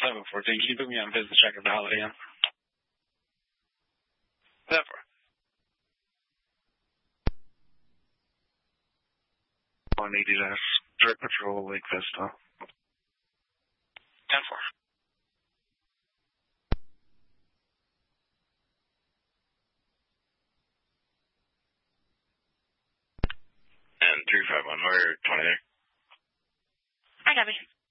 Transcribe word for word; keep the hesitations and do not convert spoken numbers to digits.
seven fourteen. Can you put me on business check at the Holiday Inn? ten four. one eighty dash Direct Patrol, Lake Vista. ten four. And three five one, Warrior twenty-eight. I copy.